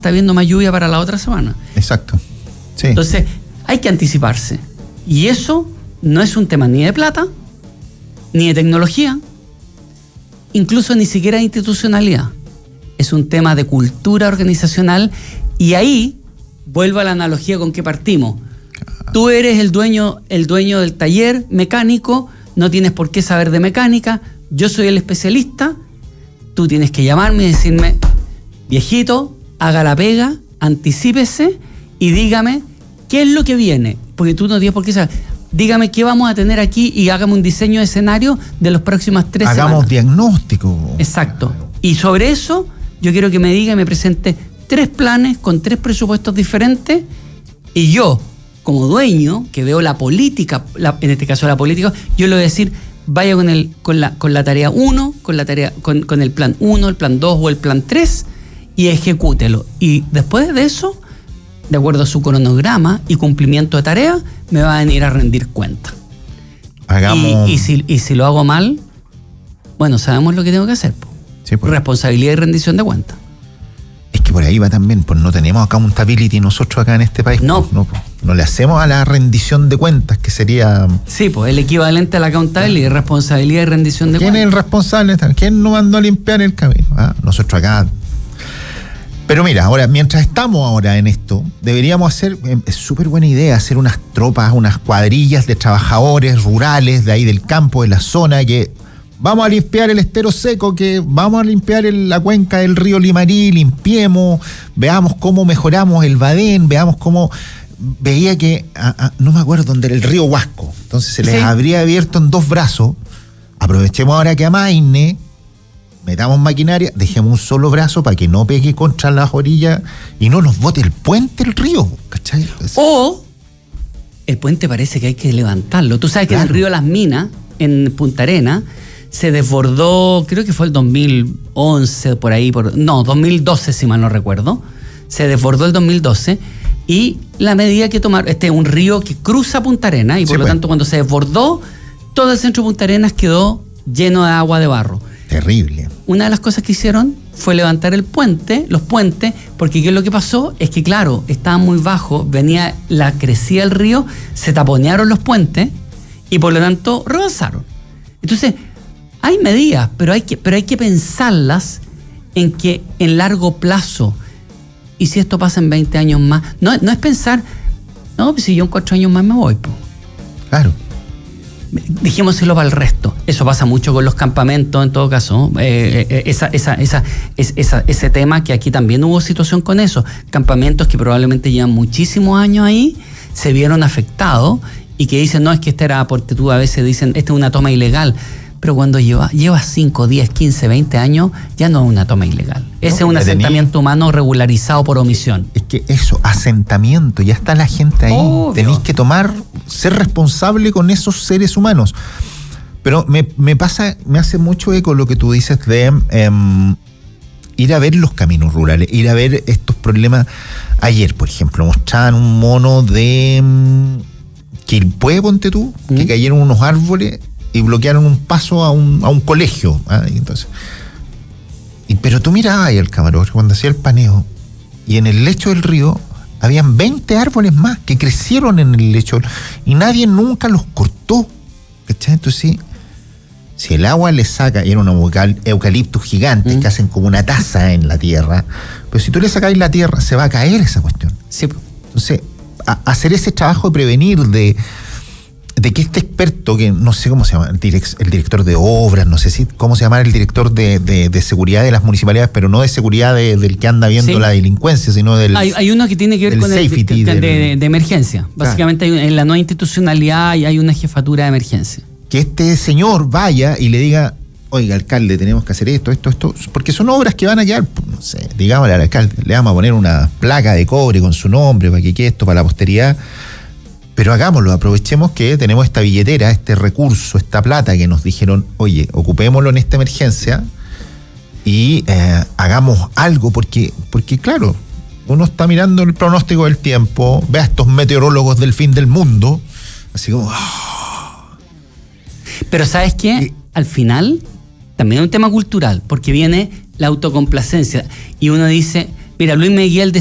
está habiendo más lluvia para la otra semana. Exacto. Sí. Entonces, hay que anticiparse. Y eso no es un tema ni de plata, ni de tecnología, incluso ni siquiera de institucionalidad. Es un tema de cultura organizacional. Y ahí vuelvo a la analogía con que partimos. Tú eres el dueño del taller mecánico, no tienes por qué saber de mecánica, yo soy el especialista, tú tienes que llamarme y decirme, viejito, haga la pega, anticípese y dígame qué es lo que viene, porque tú no tienes por qué saber. Dígame qué vamos a tener aquí y hágame un diseño de escenario de los próximas 3 semanas. Hagamos diagnóstico. Exacto. Y sobre eso, yo quiero que me diga y me presente 3 planes con 3 presupuestos diferentes, y yo, como dueño, que veo la política, en este caso la política, yo le voy a decir, vaya con la tarea 1, con el plan 1, el plan 2 o el plan 3 y ejecútelo. Y después de eso, de acuerdo a su cronograma y cumplimiento de tarea, me va a venir a rendir cuenta. Hagamos... Y si lo hago mal, bueno, sabemos lo que tengo que hacer. Sí, pues. Responsabilidad y rendición de cuentas. Es que por ahí va también, pues no tenemos accountability nosotros acá en este país. No. No le hacemos a la rendición de cuentas, que sería... Sí, pues el equivalente a la accountability, responsabilidad y rendición de cuentas. ¿Quién es el responsable? ¿Quién nos mandó a limpiar el camino? Nosotros acá. Pero mira, ahora, mientras estamos ahora en esto, deberíamos hacer, es súper buena idea, hacer unas tropas, unas cuadrillas de trabajadores rurales de ahí del campo, de la zona, que... Vamos a limpiar el estero seco, que vamos a limpiar la cuenca del río Limarí, limpiemos, veamos cómo mejoramos el Badén, veamos cómo... Veía que, no me acuerdo dónde era, el río Huasco. Entonces se les habría abierto en 2 brazos. Aprovechemos ahora que a Maine, metamos maquinaria, dejemos un solo brazo para que no pegue contra las orillas y no nos bote el puente el río, ¿cachai? O el puente parece que hay que levantarlo. Tú sabes que en el río Las Minas, en Punta Arenas, se desbordó, creo que fue el 2011, por ahí, 2012 si mal no recuerdo, se desbordó el 2012 y la medida que tomaron, este es un río que cruza Punta Arenas y por lo tanto cuando se desbordó, todo el centro de Punta Arenas quedó lleno de agua de barro. Terrible. Una de las cosas que hicieron fue levantar los puentes, porque ¿qué es lo que pasó? Es que claro, estaban muy bajos, crecía el río, se taponearon los puentes y por lo tanto rebasaron. Entonces, hay medidas, pero hay que pensarlas en largo plazo. ¿Y si esto pasa en 20 años más? No es pensar, pues si yo en 4 años más me voy. Claro. Dejémoselo para el resto. Eso pasa mucho con los campamentos, en todo caso. Ese tema, que aquí también hubo situación con eso. Campamentos que probablemente llevan muchísimos años ahí, se vieron afectados y que dicen, no, es que esta era, porque tú a veces dicen, esta es una toma ilegal. Pero cuando lleva 5, 10, 15, 20 años, ya no es una toma ilegal. Ese es un asentamiento humano regularizado por omisión. Es que eso, asentamiento, ya está la gente ahí. Obvio. Tenéis que ser responsable con esos seres humanos. Pero me hace mucho eco lo que tú dices de ir a ver los caminos rurales, ir a ver estos problemas. Ayer, por ejemplo, mostraban un mono de Quilpué, ponte tú, que cayeron unos árboles y bloquearon un paso a un colegio. Entonces, pero tú mirabas ahí el camarógrafo cuando hacía el paneo y en el lecho del río habían 20 árboles más que crecieron en el lecho y nadie nunca los cortó, ¿cachai? Entonces, si el agua le saca, y eran unos eucaliptos gigantes que hacen como una taza en la tierra, pero si tú le sacáis la tierra se va a caer esa cuestión. Sí. Entonces, hacer ese trabajo de prevenir, de que este experto, que no sé cómo se llama, el director de obras, no sé cómo se llama el director de seguridad de las municipalidades, pero no de seguridad del que anda viendo la delincuencia, sino del... Hay uno que tiene que ver con el de emergencia. Básicamente en la nueva institucionalidad hay una jefatura de emergencia. Que este señor vaya y le diga, oiga, alcalde, tenemos que hacer esto, porque son obras que van a quedar, no sé, digámosle al alcalde, le vamos a poner una placa de cobre con su nombre para que quede esto para la posteridad. Pero hagámoslo, aprovechemos que tenemos esta billetera, este recurso, esta plata que nos dijeron, oye, ocupémoslo en esta emergencia y hagamos algo, porque claro, uno está mirando el pronóstico del tiempo, ve a estos meteorólogos del fin del mundo, así como... Pero ¿sabes qué? Al final, también es un tema cultural, porque viene la autocomplacencia y uno dice, Mira, Luis Miguel